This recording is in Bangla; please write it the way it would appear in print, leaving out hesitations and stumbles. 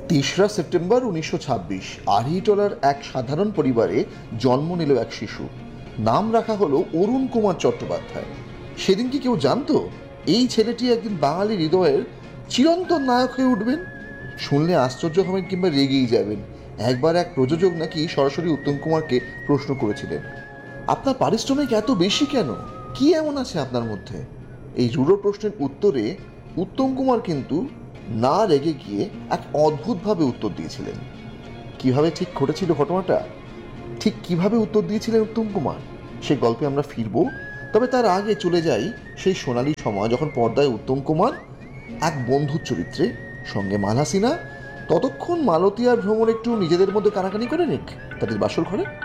৩রা সেপ্টেম্বর ১৯২৬ আড়িটলার এক সাধারণ পরিবারে জন্ম নিল এক শিশু। নাম রাখা হলো অরুণ কুমার চট্টোপাধ্যায়। সেদিন কি কেউ জানতো এই ছেলেটি একদিন বাঙালি হৃদয়ের চিরন্তন নায়ক হয়ে উঠবেন? শুনলে আশ্চর্য হবেন কিংবা রেগেই যাবেন। একবার এক প্রযোজক নাকি সরাসরি উত্তম কুমারকে প্রশ্ন করেছিলেন, আপনার পারিশ্রমিক এত বেশি কেন, কি এমন আছে আপনার মধ্যে? এই রূঢ় প্রশ্নের উত্তরে উত্তম কুমার কিন্তু না রেগে গিয়ে এক অদ্ভুতভাবে উত্তর দিয়েছিলেন। কিভাবে ঠিক ঘটেছিল ঘটনাটা, ঠিক কিভাবে উত্তর দিয়েছিলেন উত্তম কুমার, সে গল্পে আমরা ফিরব। তবে তার আগে চলে যাই সেই সোনালী সময় যখন পর্দায় উত্তম কুমার এক বন্ধুর চরিত্রে, সঙ্গে মালহাসিনা। ততক্ষণ মালতী আর ভ্রমর একটু নিজেদের মধ্যে কানাকানি করে নিক তাদের বাসর ঘরে।